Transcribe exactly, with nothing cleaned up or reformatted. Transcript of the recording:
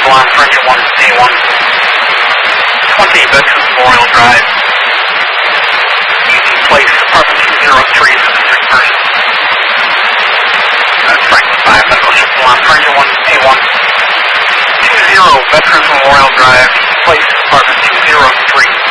Salon French one A one. twenty Veterans Memorial Drive. Easy Place, apartment two zero three for the sick person. That's Franklin five, Medical Ship Salon French one A one. two zero Veterans Memorial Drive, Easy Place, apartment two zero three.